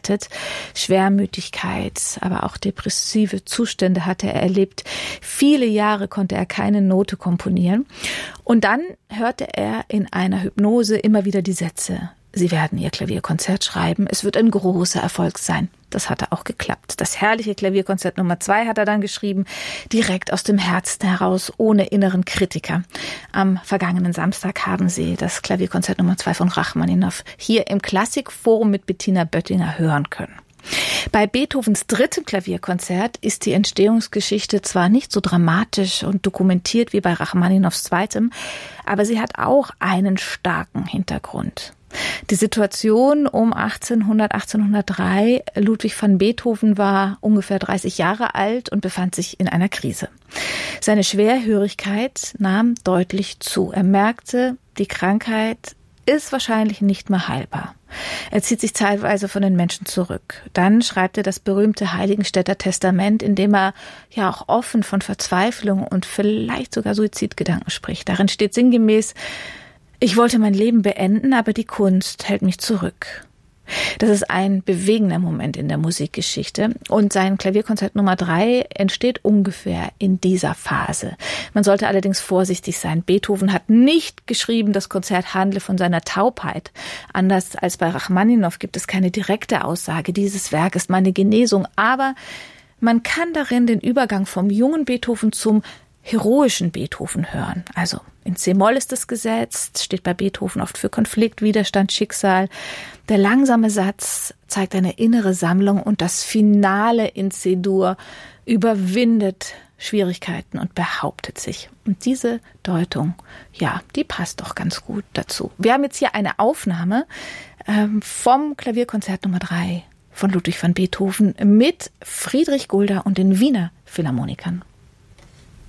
begleitet. Schwermütigkeit, aber auch depressive Zustände hatte er erlebt. Viele Jahre konnte er keine Note komponieren. Und dann hörte er in einer Hypnose immer wieder die Sätze: Sie werden Ihr Klavierkonzert schreiben, es wird ein großer Erfolg sein. Das hatte auch geklappt. Das herrliche Klavierkonzert Nummer 2 hat er dann geschrieben, direkt aus dem Herzen heraus, ohne inneren Kritiker. Am vergangenen Samstag haben Sie das Klavierkonzert Nummer 2 von Rachmaninow hier im Klassikforum mit Bettina Böttinger hören können. Bei Beethovens 3. Klavierkonzert ist die Entstehungsgeschichte zwar nicht so dramatisch und dokumentiert wie bei Rachmaninows 2., aber sie hat auch einen starken Hintergrund. Die Situation um 1803, Ludwig van Beethoven war ungefähr 30 Jahre alt und befand sich in einer Krise. Seine Schwerhörigkeit nahm deutlich zu. Er merkte, die Krankheit ist wahrscheinlich nicht mehr heilbar. Er zieht sich teilweise von den Menschen zurück. Dann schreibt er das berühmte Heiligenstädter Testament, in dem er ja auch offen von Verzweiflung und vielleicht sogar Suizidgedanken spricht. Darin steht sinngemäß: Ich wollte mein Leben beenden, aber die Kunst hält mich zurück. Das ist ein bewegender Moment in der Musikgeschichte. Und sein Klavierkonzert Nummer 3 entsteht ungefähr in dieser Phase. Man sollte allerdings vorsichtig sein. Beethoven hat nicht geschrieben, das Konzert handle von seiner Taubheit. Anders als bei Rachmaninow gibt es keine direkte Aussage, dieses Werk ist meine Genesung. Aber man kann darin den Übergang vom jungen Beethoven zum heroischen Beethoven hören. Also in C-Moll ist es gesetzt, steht bei Beethoven oft für Konflikt, Widerstand, Schicksal. Der langsame Satz zeigt eine innere Sammlung und das Finale in C-Dur überwindet Schwierigkeiten und behauptet sich. Und diese Deutung, ja, die passt doch ganz gut dazu. Wir haben jetzt hier eine Aufnahme vom Klavierkonzert Nummer 3 von Ludwig van Beethoven mit Friedrich Gulda und den Wiener Philharmonikern.